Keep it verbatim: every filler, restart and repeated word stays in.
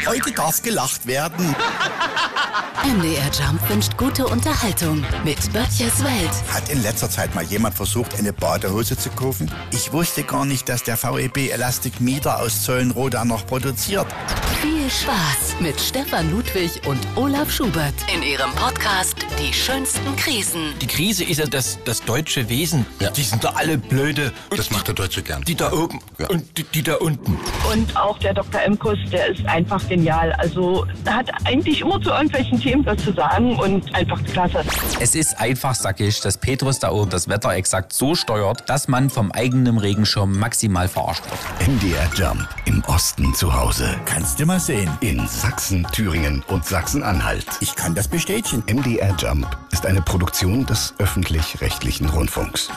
Heute darf gelacht werden. M D R Jump wünscht gute Unterhaltung mit Böttchers Welt. Hat in letzter Zeit mal jemand versucht, eine Badehose zu kaufen? Ich wusste gar nicht, dass der V E B Elastic Mieder aus Zollenroda noch produziert. Viel Spaß mit Stefan Ludwig und Olaf Schubert in ihrem Podcast Die schönsten Krisen. Die Krise ist ja das, das deutsche Wesen. Ja. Die sind da alle blöde. Das macht der Deutsche gern. Die da oben ja. und die, die da unten. Und auch der Doktor Emkus, der ist einfach genial. Also er hat eigentlich immer zu irgendwelchen Themen was zu sagen und einfach klasse. Es ist einfach sackig, dass Petrus da oben das Wetter exakt so steuert, dass man vom eigenen Regenschirm maximal verarscht wird. M D R Jump im Osten zu Hause. Kannst du mal sehen. In Sachsen, Thüringen und Sachsen-Anhalt. Ich kann das bestätigen. M D R Jump ist eine Produktion des öffentlich-rechtlichen Rundfunks.